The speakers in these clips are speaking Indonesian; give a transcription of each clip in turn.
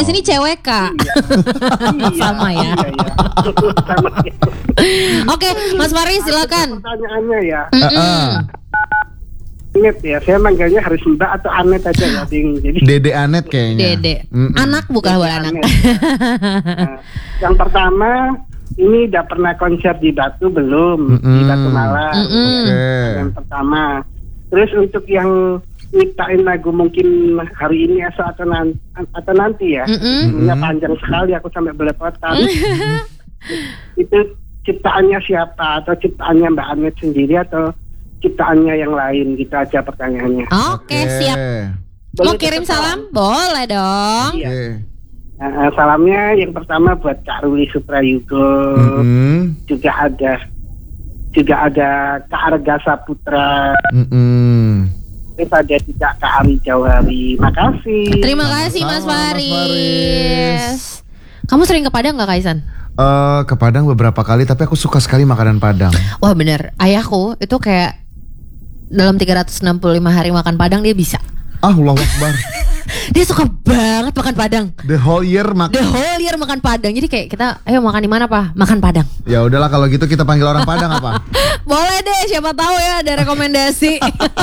Mas ini cewek Kak. Sama ya. Sama ya. Oke, Mas Fahri silakan. Pertanyaannya ya. Anet ya, saya manggilnya harus Mbak atau Anet aja ya, jadi Dede Anet kayaknya. Dede. Anak bukan buat anak. Nah, yang pertama, ini udah pernah konser di Batu belum? Di Batu Malang. Yang pertama. Terus untuk yang nyiptain lagu mungkin hari ini atau nanti ya. Punya panjang sekali, aku sampai belepotan. Itu ciptaannya siapa? Atau ciptaannya Mbak Anet sendiri atau ciptaannya yang lain? Gitu aja pertanyaannya. Oke, siap. Mau kirim salam? Boleh dong. Iya. Salamnya yang pertama buat Kak Ruli Suprayugo. Juga ada Kak Arga Saputra. Terus ada juga Kak Ari Jauhari. Makasih. Terima kasih Mas Faris. Kamu sering ke Padang gak Kaisan? Ke Padang beberapa kali, tapi aku suka sekali makanan Padang. Wah bener, ayahku itu kayak dalam 365 hari makan Padang dia bisa. Allahu Akbar. Dia suka banget makan Padang. The whole year makan Padang. Jadi kayak kita, ayo makan di mana Pak? Makan Padang. Ya udahlah kalau gitu kita panggil orang Padang apa? Boleh deh, siapa tahu ya ada rekomendasi.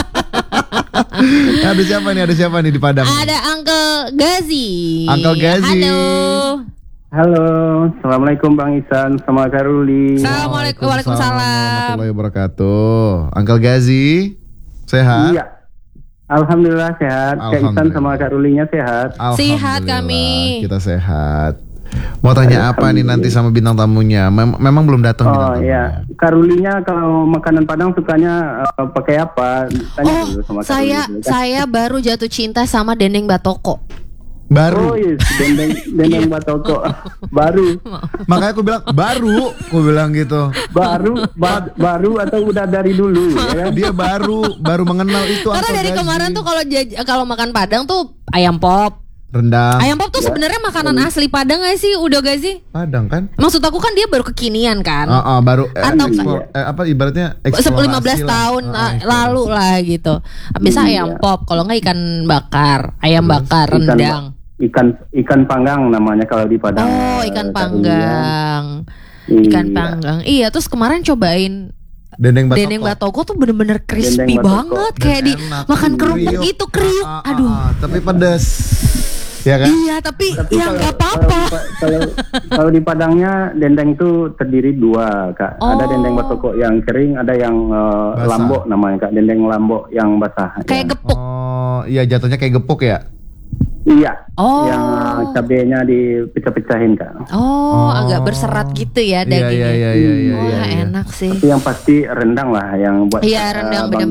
Ada siapa nih di Padang? Ada Uncle Gazi. Uncle Gazi. Halo, assalamualaikum Bang Isan sama Kak Ruli. Assalamualaikum. Waalaikumsalam. Warahmatullahi wabarakatuh. Uncle Gazi, sehat? Iya. Alhamdulillah sehat. Kak Isan sama Kak Rulinya sehat. Sehat kami. Kita sehat. Mau tanya apa nih nanti sama bintang tamunya? Memang belum datang bintang tamunya. Iya. Kak Rulinya kalau makanan Padang sukanya pakai apa? Tanya dulu sama Kak Ruli dulu, kan? Saya baru jatuh cinta sama dendeng batoko. Baru. Oh yes, dendeng batoko. Baru. Makanya aku bilang baru, aku bilang gitu. Baru atau udah dari dulu ya kan? Dia baru mengenal itu. Karena dari kemarin tuh kalau makan Padang tuh ayam pop, rendang. Ayam pop tuh sebenarnya makanan asli Padang gak sih? Udah gak sih? Padang kan? Maksud aku kan dia baru kekinian kan? Baru atau ibaratnya 15 tahun lalu lah gitu. Bisa ayam pop, kalau nggak ikan bakar, ayam bakar, rendang. Ikan panggang namanya kalau di Padang. Oh, ikan panggang. Ikan panggang. Iya, terus kemarin cobain dendeng batoko tuh bener-bener crispy banget, kayak di makan kerupuk gitu, kriuk. Aduh. Tapi pedas. Ya kan? Iya, tapi ya nggak apa-apa. Kalau di Padangnya dendeng itu terdiri dua, Kak. Ada dendeng batoko yang kering, ada yang lambok namanya, Kak. Dendeng lambok yang basah. Kayak gepuk. Oh, iya jatuhnya kayak gepuk ya? Iya. Yang cabenya dipecah-pecahin, Kak. Agak berserat gitu ya dagingnya. Iya. Wah, enak sih. Tapi yang pasti rendang lah yang buat. Iya, rendang bener.